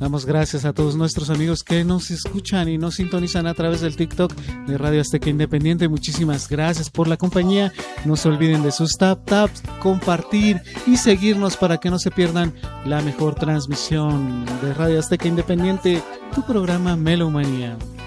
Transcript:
Damos gracias a todos nuestros amigos que nos escuchan y nos sintonizan a través del TikTok de Radio Azteca Independiente. Muchísimas gracias por la compañía. No se olviden de sus taps, compartir y seguirnos para que no se pierdan la mejor transmisión de Radio Azteca Independiente, tu programa Melomanía.